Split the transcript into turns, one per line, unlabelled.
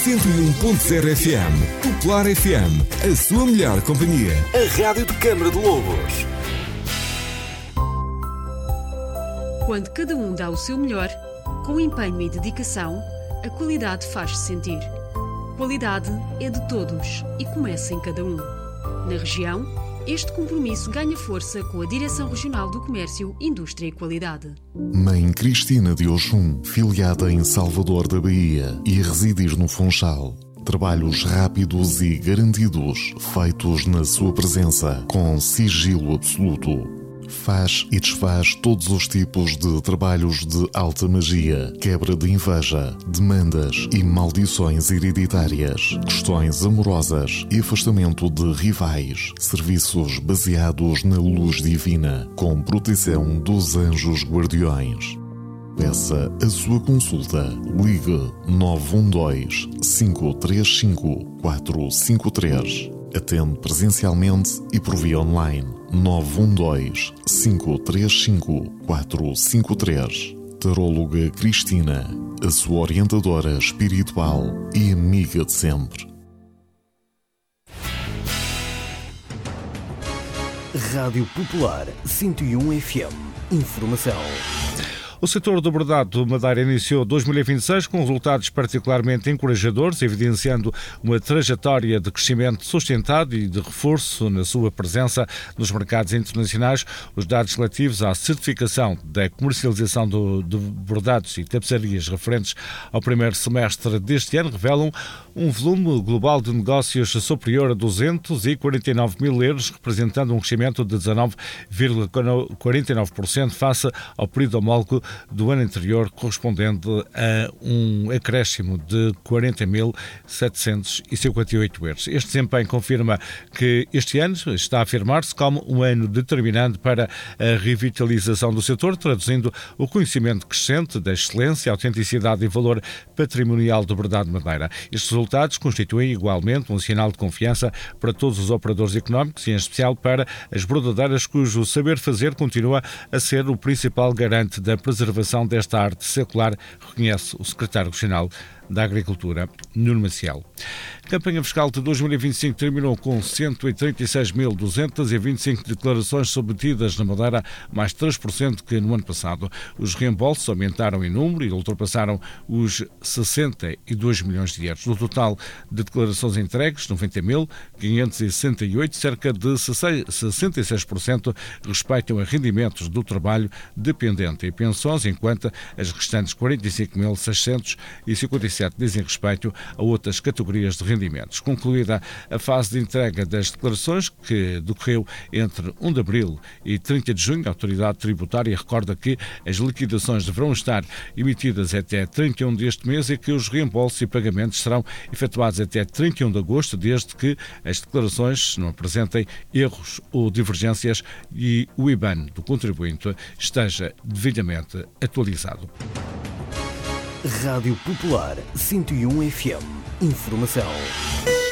101.0 FM. Popular FM. A sua melhor companhia. A rádio de Câmara de Lobos.
Quando cada um dá o seu melhor, com empenho e dedicação, a qualidade faz-se sentir. Qualidade é de todos e começa em cada um. Na região, este compromisso ganha força com a Direção Regional do Comércio, Indústria e Qualidade.
Mãe Cristina de Oxum, filiada em Salvador da Bahia e residir no Funchal. Trabalhos rápidos e garantidos, feitos na sua presença, com sigilo absoluto. Faz e desfaz todos os tipos de trabalhos de alta magia, quebra de inveja, demandas e maldições hereditárias, questões amorosas e afastamento de rivais, serviços baseados na luz divina, com proteção dos anjos guardiões. Peça a sua consulta. Ligue 912 535 453. Atende presencialmente e por via online. 912 535 453. Taróloga Cristina, a sua orientadora espiritual e amiga de sempre.
Rádio Popular 101 FM. Informação.
O setor do bordado de madeira iniciou 2026 com resultados particularmente encorajadores, evidenciando uma trajetória de crescimento sustentado e de reforço na sua presença nos mercados internacionais. Os dados relativos à certificação da comercialização de bordados e tapeçarias referentes ao primeiro semestre deste ano revelam um volume global de negócios superior a 249 mil euros, representando um crescimento de 19,49% face ao período homólogo do ano anterior, correspondente a um acréscimo de 40.758 euros. Este desempenho confirma que este ano está a afirmar-se como um ano determinante para a revitalização do setor, traduzindo o conhecimento crescente da excelência, autenticidade e valor patrimonial do bordado de madeira. Estes resultados constituem igualmente um sinal de confiança para todos os operadores económicos e em especial para as bordadeiras, cujo saber fazer continua a ser o principal garante da preservação desta arte secular, reconhece o secretário regional da Agricultura, Nuno Maciel. A campanha fiscal de 2025 terminou com 136.225 declarações submetidas na Madeira, mais 3% que no ano passado. Os reembolsos aumentaram em número e ultrapassaram os 62 milhões de euros. No total de declarações entregues, 90.568, cerca de 66% respeitam a rendimentos do trabalho dependente e pensões, enquanto as restantes 45.657 dizem respeito a outras categorias de rendimentos. Concluída a fase de entrega das declarações, que decorreu entre 1 de abril e 30 de junho, a autoridade tributária recorda que as liquidações deverão estar emitidas até 31 deste mês e que os reembolsos e pagamentos serão efetuados até 31 de agosto, desde que as declarações não apresentem erros ou divergências e o IBAN do contribuinte esteja devidamente atualizado.
Rádio Popular 101 FM. Informação.